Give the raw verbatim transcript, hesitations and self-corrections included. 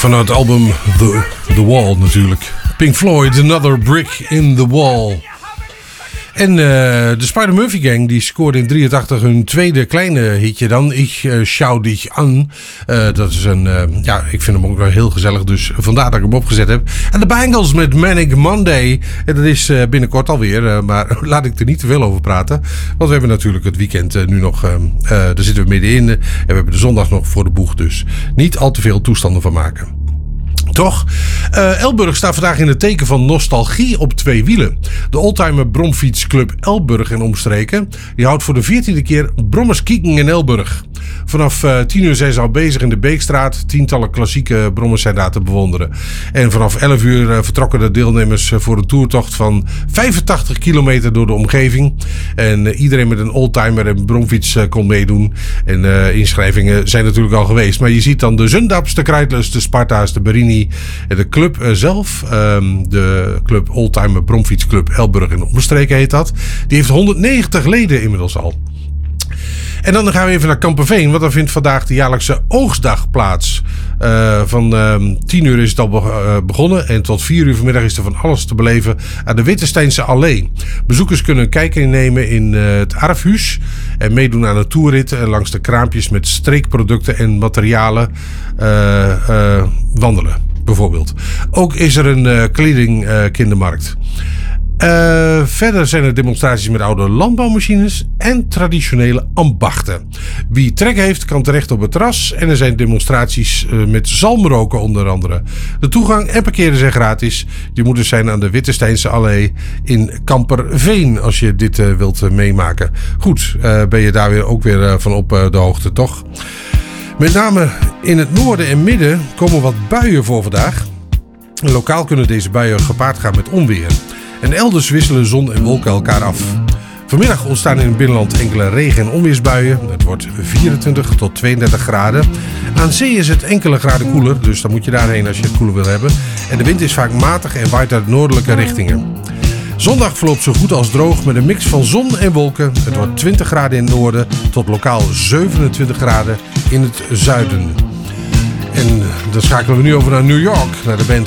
Van het album The, The Wall natuurlijk. Pink Floyd, Another Brick in the Wall. En uh, de Spider-Murphy Gang die scoorde in drieëntachtig hun tweede kleine hitje dan. Ich uh, schau dich an. Uh, dat is een, uh, ja, ik vind hem ook wel heel gezellig. Dus vandaar dat ik hem opgezet heb. En de Bangles met Manic Monday. En dat is uh, binnenkort alweer. Uh, maar laat ik er niet te veel over praten. Want we hebben natuurlijk het weekend uh, nu nog. Uh, uh, daar zitten we middenin. En we hebben de zondag nog voor de boeg. Dus niet al te veel toestanden van maken. Toch? Uh, Elburg staat vandaag in het teken van nostalgie op twee wielen. De oldtimer bromfietsclub Elburg en omstreken die houdt voor de veertiende keer Brommers Kieken in Elburg. Vanaf uh, tien uur zijn ze al bezig in de Beekstraat. Tientallen klassieke brommers zijn daar te bewonderen. En vanaf elf uur uh, vertrokken de deelnemers uh, voor een toertocht van vijfentachtig kilometer door de omgeving. En uh, iedereen met een oldtimer en bromfiets uh, kon meedoen. En uh, inschrijvingen zijn natuurlijk al geweest. Maar je ziet dan de Zundaps, de Kreitlers, de Sparta's, de Berini. En de club uh, zelf, um, de club Oldtimer Bromfietsclub Elburg en omstreken heet dat. Die heeft honderdnegentig leden inmiddels al. En dan gaan we even naar Kamperveen, want daar vindt vandaag de jaarlijkse oogstdag plaats. Uh, van uh, tien uur is het al be- uh, begonnen en tot vier uur vanmiddag is er van alles te beleven aan de Wittesteinse Allee. Bezoekers kunnen een kijkje nemen in uh, het Arfhuus en meedoen aan de toerrit uh, langs de kraampjes met streekproducten en materialen uh, uh, wandelen, bijvoorbeeld. Ook is er een uh, kledingkindermarkt. Uh, Uh, verder zijn er demonstraties met oude landbouwmachines en traditionele ambachten. Wie trek heeft kan terecht op het terras en er zijn demonstraties uh, met zalmroken onder andere. De toegang en parkeren zijn gratis. Die moet dus zijn aan de Wittesteinse Allee in Kamperveen als je dit uh, wilt uh, meemaken. Goed, uh, ben je daar weer ook weer uh, van op uh, de hoogte, toch? Met name in het noorden en midden komen wat buien voor vandaag. Lokaal kunnen deze buien gepaard gaan met onweer. En elders wisselen zon en wolken elkaar af. Vanmiddag ontstaan in het binnenland enkele regen- en onweersbuien. Het wordt vierentwintig tot tweeëndertig graden. Aan zee is het enkele graden koeler, dus dan moet je daarheen als je het koeler wil hebben. En de wind is vaak matig en waait uit noordelijke richtingen. Zondag verloopt zo goed als droog met een mix van zon en wolken. Het wordt twintig graden in het noorden tot lokaal zevenentwintig graden in het zuiden. En dan schakelen we nu over naar New York, naar de band